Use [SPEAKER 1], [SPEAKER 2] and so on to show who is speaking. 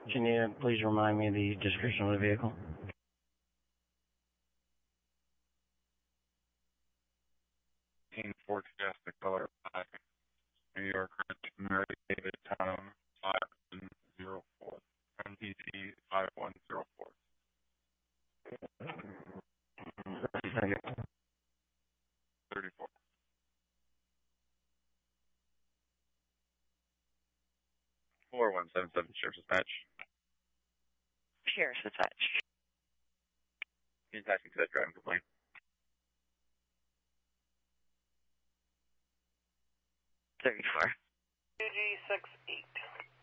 [SPEAKER 1] Can you please remind me of the description of the vehicle?
[SPEAKER 2] Ford Fiesta color black, New York, Mary David Town 5104, MPC 5104.
[SPEAKER 1] Second.
[SPEAKER 2] 34. Four 177 Sheriff's Dispatch.
[SPEAKER 3] Sheriff's Dispatch.
[SPEAKER 2] Can you attach me to that driving complaint?
[SPEAKER 3] 34.
[SPEAKER 4] 2G68.